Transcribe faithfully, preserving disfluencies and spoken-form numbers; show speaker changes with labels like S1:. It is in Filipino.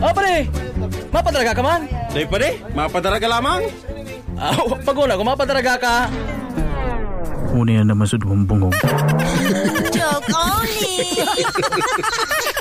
S1: Oh, pare. Mapadaraga ka man?
S2: Day pare, mapadaraga lamang.
S1: Ah, pag wala, kung mapadaraga ka.
S3: Una yan naman sa duwang bungong.
S4: Joke only!